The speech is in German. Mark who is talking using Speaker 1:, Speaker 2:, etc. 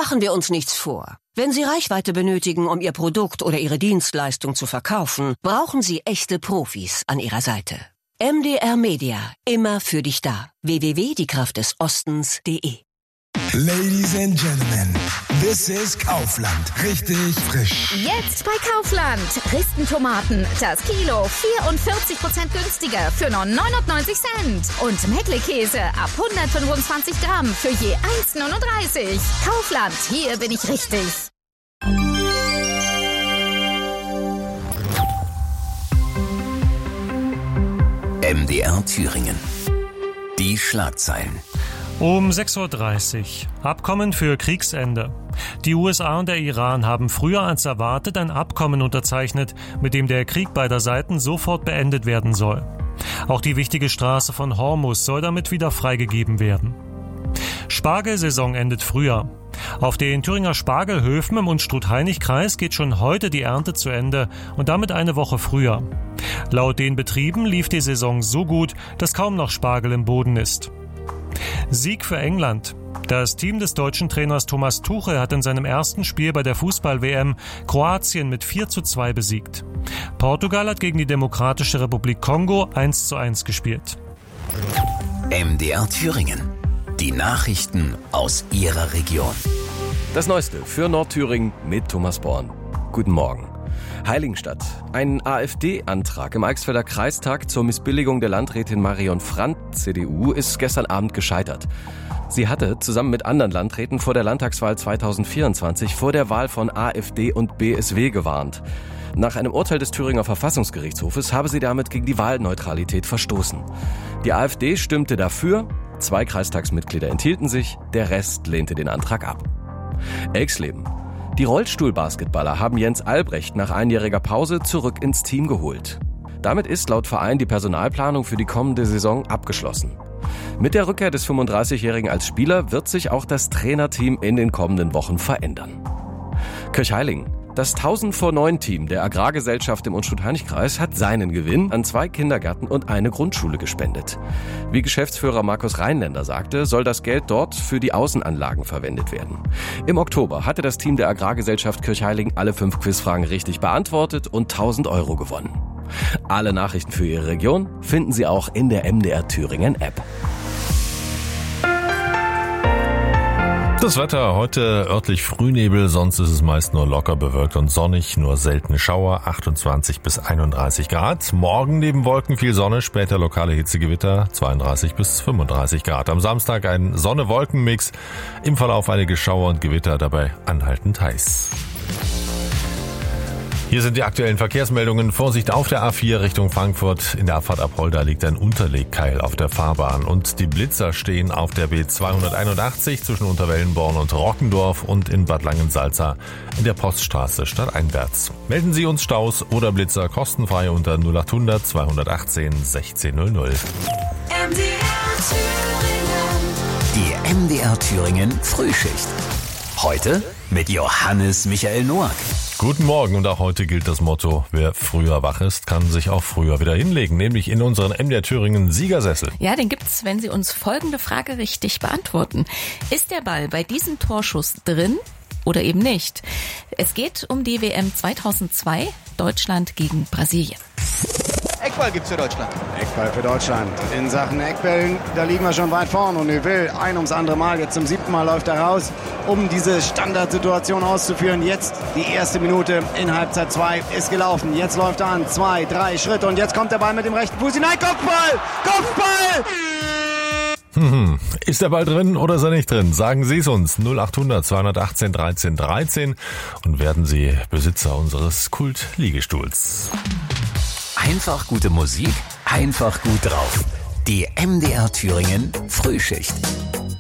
Speaker 1: Machen wir uns nichts vor. Wenn Sie Reichweite benötigen, um Ihr Produkt oder Ihre Dienstleistung zu verkaufen, brauchen Sie echte Profis an Ihrer Seite. MDR Media, immer für dich da. www.diekraftdesostens.de.
Speaker 2: Ladies and Gentlemen, this is Kaufland. Richtig frisch.
Speaker 3: Jetzt bei Kaufland. Ristentomaten, das Kilo 44% günstiger für nur 99 Cent. Und Meckle-Käse ab 125 Gramm für je 1,39. Kaufland, hier bin ich richtig.
Speaker 4: MDR Thüringen. Die Schlagzeilen.
Speaker 5: Um 6.30 Uhr. Abkommen für Kriegsende. Die USA und der Iran haben früher als erwartet ein Abkommen unterzeichnet, mit dem der Krieg beider Seiten sofort beendet werden soll. Auch die wichtige Straße von Hormuz soll damit wieder freigegeben werden. Spargelsaison endet früher. Auf den Thüringer Spargelhöfen im Unstrut-Hainich-Kreis geht schon heute die Ernte zu Ende und damit eine Woche früher. Laut den Betrieben lief die Saison so gut, dass kaum noch Spargel im Boden ist. Sieg für England. Das Team des deutschen Trainers Thomas Tuchel hat in seinem ersten Spiel bei der Fußball-WM Kroatien mit 4:2 besiegt. Portugal hat gegen die Demokratische Republik Kongo 1:1 gespielt.
Speaker 4: MDR Thüringen. Die Nachrichten aus Ihrer Region.
Speaker 6: Das Neueste für Nordthüringen mit Thomas Born. Guten Morgen. Heiligenstadt. Ein AfD-Antrag im Eichsfelder Kreistag zur Missbilligung der Landrätin Marion Frank, CDU, ist gestern Abend gescheitert. Sie hatte zusammen mit anderen Landräten vor der Landtagswahl 2024 vor der Wahl von AfD und BSW gewarnt. Nach einem Urteil des Thüringer Verfassungsgerichtshofes habe sie damit gegen die Wahlneutralität verstoßen. Die AfD stimmte dafür, 2 Kreistagsmitglieder enthielten sich, der Rest lehnte den Antrag ab. Exleben. Die Rollstuhlbasketballer haben Jens Albrecht nach einjähriger Pause zurück ins Team geholt. Damit ist laut Verein die Personalplanung für die kommende Saison abgeschlossen. Mit der Rückkehr des 35-Jährigen als Spieler wird sich auch das Trainerteam in den kommenden Wochen verändern. Kirchheilingen. Das 1000-vor-9-Team der Agrargesellschaft im Unstrut-Hainich-Kreis hat seinen Gewinn an 2 Kindergärten und eine Grundschule gespendet. Wie Geschäftsführer Markus Rheinländer sagte, soll das Geld dort für die Außenanlagen verwendet werden. Im Oktober hatte das Team der Agrargesellschaft Kirchheilingen alle 5 Quizfragen richtig beantwortet und 1.000 € gewonnen. Alle Nachrichten für Ihre Region finden Sie auch in der MDR Thüringen App.
Speaker 7: Das Wetter heute örtlich Frühnebel, sonst ist es meist nur locker bewölkt und sonnig, nur selten Schauer, 28 bis 31 Grad. Morgen neben Wolken viel Sonne, später lokale Hitzegewitter, 32 bis 35 Grad. Am Samstag ein Sonne-Wolken-Mix, im Verlauf einige Schauer und Gewitter, dabei anhaltend heiß. Hier sind die aktuellen Verkehrsmeldungen. Vorsicht auf der A4 Richtung Frankfurt. In der Abfahrt Apolda liegt ein Unterlegkeil auf der Fahrbahn. Und die Blitzer stehen auf der B281 zwischen Unterwellenborn und Rockendorf und in Bad Langensalza in der Poststraße stadteinwärts. Melden Sie uns Staus oder Blitzer kostenfrei unter 0800 218 1600.
Speaker 4: Die MDR Thüringen Frühschicht. Heute mit Johannes Michael Noack.
Speaker 7: Guten Morgen und auch heute gilt das Motto, wer früher wach ist, kann sich auch früher wieder hinlegen, nämlich in unseren MDR Thüringen Siegersessel.
Speaker 8: Ja, den gibt's, wenn Sie uns folgende Frage richtig beantworten. Ist der Ball bei diesem Torschuss drin oder eben nicht? Es geht um die WM 2002, Deutschland gegen Brasilien.
Speaker 9: Eckball gibt's für Deutschland.
Speaker 10: Eckball für Deutschland. In Sachen Eckbällen, da liegen wir schon weit vorn. Und Neuville, ein ums andere Mal, jetzt zum 7. Mal läuft er raus, um diese Standardsituation auszuführen. Jetzt die erste Minute in Halbzeit 2 ist gelaufen. Jetzt läuft er an, 2, 3 Schritte und jetzt kommt der Ball mit dem rechten Fuß hinein. Kopfball! Kopfball!
Speaker 7: Ist der Ball drin oder ist er nicht drin? Sagen Sie es uns. 0800 218 13 13 und werden Sie Besitzer unseres Kult-Liegestuhls.
Speaker 4: Einfach gute Musik, einfach gut drauf. Die MDR Thüringen Frühschicht.